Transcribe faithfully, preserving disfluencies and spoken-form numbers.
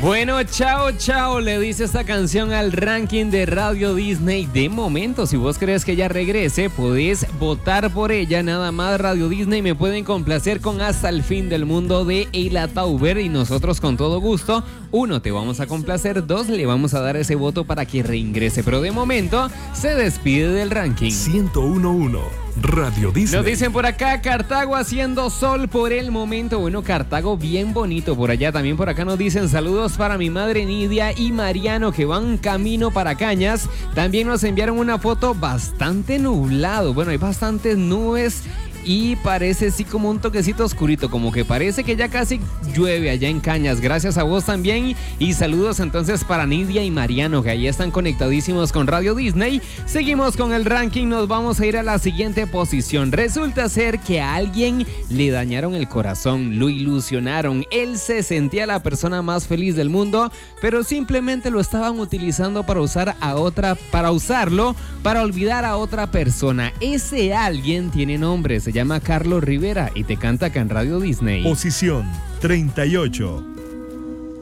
Bueno, chao, chao, le dice esta canción al ranking de Radio Disney. De momento, si vos crees que ella regrese, podés votar por ella. Nada más Radio Disney me pueden complacer con Hasta el Fin del Mundo de Eila Tauber y nosotros con todo gusto, uno, te vamos a complacer, dos, le vamos a dar ese voto para que reingrese. Pero de momento, se despide del ranking. ciento uno punto uno Radio Disney. Nos dicen por acá, Cartago haciendo sol por el momento. Bueno, Cartago bien bonito por allá. También por acá nos dicen saludos para mi madre Nidia y Mariano que van camino para Cañas. También nos enviaron una foto bastante nublado. Bueno, hay bastantes nubes y parece así como un toquecito oscurito, como que parece que ya casi llueve allá en Cañas. Gracias a vos también y saludos entonces para Nidia y Mariano que ahí están conectadísimos con Radio Disney. Seguimos con el ranking, nos vamos a ir a la siguiente posición. Resulta ser que a alguien le dañaron el corazón, lo ilusionaron, él se sentía la persona más feliz del mundo, pero simplemente lo estaban utilizando para usar a otra, para usarlo, para olvidar a otra persona. Ese alguien tiene nombre, se llama Carlos Rivera y te canta acá en Radio Disney. Posición treinta y ocho.